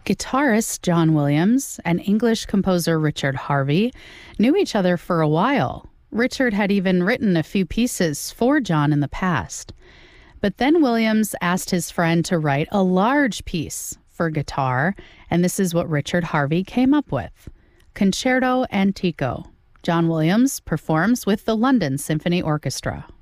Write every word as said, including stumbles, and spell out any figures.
Guitarist John Williams and English composer Richard Harvey knew each other for a while. Richard had even written a few pieces for John in the past. But then Williams asked his friend to write a large piece for guitar, and this is what Richard Harvey came up with. Concerto Antico. John Williams performs with the London Symphony Orchestra.